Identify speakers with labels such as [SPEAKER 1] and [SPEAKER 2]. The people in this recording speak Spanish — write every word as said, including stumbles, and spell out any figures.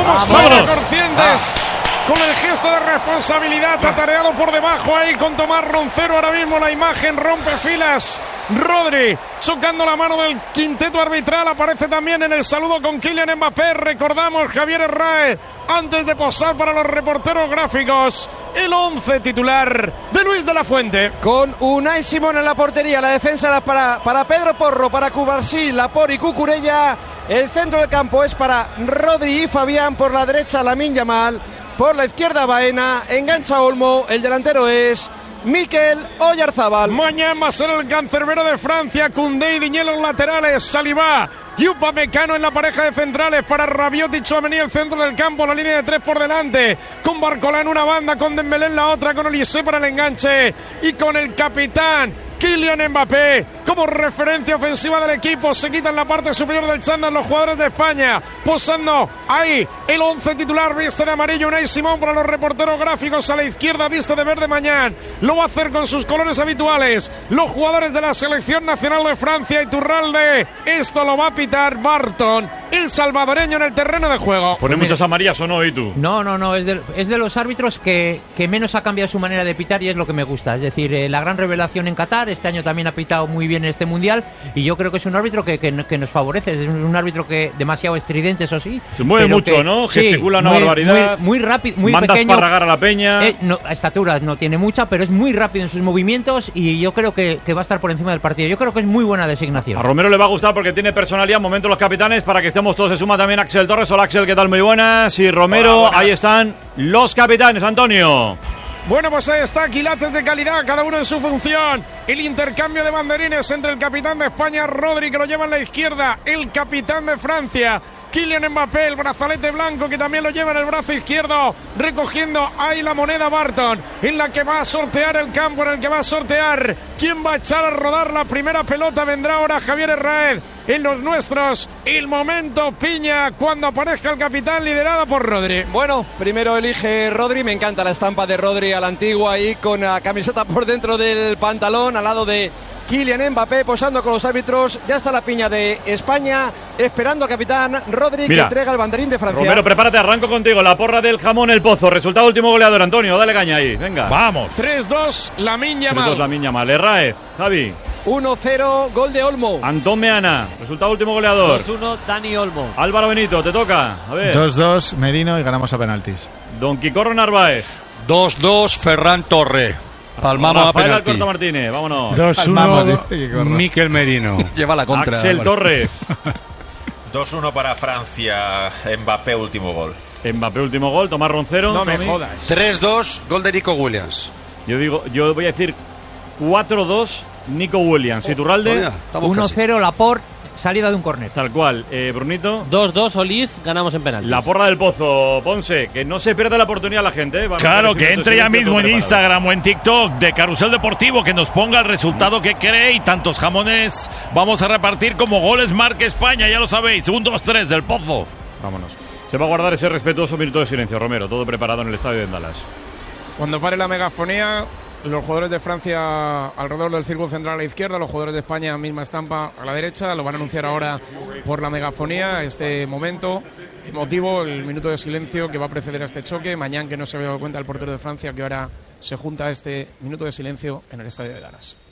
[SPEAKER 1] Vamos, fuera Corcientes. Ah. Con el gesto de responsabilidad, atareado por debajo ahí con Tomás Roncero. Ahora mismo la imagen rompe filas. Rodri chocando la mano del quinteto arbitral. Aparece también en el saludo con Kylian Mbappé. Recordamos, Javier Herráez, antes de posar para los reporteros gráficos, el once titular de Luis de la Fuente.
[SPEAKER 2] Con Unai Simón en la portería. La defensa era para, para Pedro Porro, para Cubarsí, Laporte y Cucurella. El centro del campo es para Rodri y Fabián. Por la derecha, Lamine Yamal. Por la izquierda, Baena, engancha Olmo, el delantero es Mikel Oyarzábal.
[SPEAKER 1] Mañana va a ser el cancerbero de Francia, Koundé y Diñé los laterales, Saliba y Upamecano en la pareja de centrales para Rabiot y Tchouaméni el centro del campo, la línea de tres por delante, con Barcola en una banda, con Dembélé en la otra, con Olise para el enganche y con el capitán Kylian Mbappé como referencia ofensiva del equipo. Se quitan la parte superior del chándal los jugadores de España, posando ahí el once titular. Viste de amarillo Unai Simón para los reporteros gráficos, a la izquierda viste de verde Mañán, lo va a hacer con sus colores habituales los jugadores de la selección nacional de Francia. Iturralde, esto lo va a pitar Barton, el salvadoreño, en el terreno de juego.
[SPEAKER 3] ¿Pone muchas amarillas o no, y tú?
[SPEAKER 4] No, no, no, es de, es de los árbitros que, que menos ha cambiado su manera de pitar, y es lo que me gusta. Es decir, eh, la gran revelación en Qatar, este año también ha pitado muy bien en este mundial, y yo creo que es un árbitro que, que, que nos favorece. Es un árbitro que demasiado estridente, eso sí.
[SPEAKER 3] Se mueve mucho,
[SPEAKER 4] que,
[SPEAKER 3] ¿no? Gesticula
[SPEAKER 4] sí,
[SPEAKER 3] una
[SPEAKER 4] muy,
[SPEAKER 3] barbaridad.
[SPEAKER 4] Muy, muy rápido, muy
[SPEAKER 3] Manda
[SPEAKER 4] pequeño.
[SPEAKER 3] Manda a la peña.
[SPEAKER 4] Eh, no, estatura no tiene mucha, pero es muy rápido en sus movimientos, y yo creo que, que va a estar por encima del partido. Yo creo que es muy buena designación.
[SPEAKER 3] A Romero le va a gustar porque tiene personalidad. Momento los capitanes para que estemos todos. Se suma también Axel Torres. Hola, Axel, ¿qué tal? Muy buenas. Y Romero,
[SPEAKER 1] hola,
[SPEAKER 3] ahí están los capitanes, Antonio.
[SPEAKER 1] Bueno, pues ahí está, quilates de calidad, cada uno en su función. El intercambio de banderines entre el capitán de España, Rodri, que lo lleva en la izquierda, el capitán de Francia, Kylian Mbappé, el brazalete blanco, que también lo lleva en el brazo izquierdo, recogiendo ahí la moneda Barton, en la que va a sortear el campo, en el que va a sortear quién va a echar a rodar la primera pelota. Vendrá ahora Javier Herráez en los nuestros. El momento piña cuando aparezca el capitán, liderado por Rodri.
[SPEAKER 2] Bueno, primero elige Rodri. Me encanta la estampa de Rodri a la antigua, ahí con la camiseta por dentro del pantalón, al lado de Kylian Mbappé, posando con los árbitros. Ya está la piña de España, esperando al capitán Rodri. Mira, que entrega el banderín de Francia.
[SPEAKER 3] Romero, prepárate, arranco contigo. La porra del jamón El Pozo. Resultado último goleador, Antonio, dale caña ahí, venga.
[SPEAKER 1] Vamos. tres dos, Lamine Yamal.
[SPEAKER 3] tres dos, Lamine Yamal. Herráez, Javi.
[SPEAKER 2] uno cero, gol de Olmo.
[SPEAKER 3] Antón Meana, resultado último goleador.
[SPEAKER 5] dos uno, Dani Olmo.
[SPEAKER 3] Álvaro Benito, te toca. A ver.
[SPEAKER 6] dos dos, Merino, y ganamos a penaltis.
[SPEAKER 3] Don Quicorro Narváez.
[SPEAKER 7] dos dos, Ferran Torre. Palmamos a
[SPEAKER 3] Rafael
[SPEAKER 7] penalti.
[SPEAKER 3] Alcorta Martínez, vámonos.
[SPEAKER 7] dos uno, Mikel Merino. Lleva la contra.
[SPEAKER 3] Axel
[SPEAKER 7] Álvaro.
[SPEAKER 3] Torres.
[SPEAKER 8] dos uno para Francia, Mbappé, último gol.
[SPEAKER 3] Mbappé, último gol. Tomás Roncero.
[SPEAKER 1] No me
[SPEAKER 3] Tommy.
[SPEAKER 1] jodas.
[SPEAKER 9] tres dos, gol de Nico Williams.
[SPEAKER 3] Yo digo, yo voy a decir cuatro dos, Nico Williams. Iturralde.
[SPEAKER 4] uno cero, Laporte, salida de un córner.
[SPEAKER 3] Tal cual. Eh, Brunito.
[SPEAKER 5] dos dos, Olís, ganamos en penaltis.
[SPEAKER 3] La porra del Pozo, Ponce. Que no se pierda la oportunidad la gente. ¿eh?
[SPEAKER 10] Claro, que entre ya mismo en Instagram o en TikTok de Carrusel Deportivo, que nos ponga el resultado que cree, y tantos jamones vamos a repartir como goles marca España, ya lo sabéis. Un dos tres del Pozo.
[SPEAKER 3] Vámonos. Se va a guardar ese respetuoso minuto de silencio, Romero. Todo preparado en el estadio de Dallas.
[SPEAKER 1] Cuando pare la megafonía, los jugadores de Francia alrededor del círculo central a la izquierda, los jugadores de España, misma estampa a la derecha. Lo van a anunciar ahora por la megafonía, este momento emotivo, el minuto de silencio que va a preceder a este choque. Mañana, que no se había dado cuenta el portero de Francia, que ahora se junta a este minuto de silencio en el estadio de Dallas.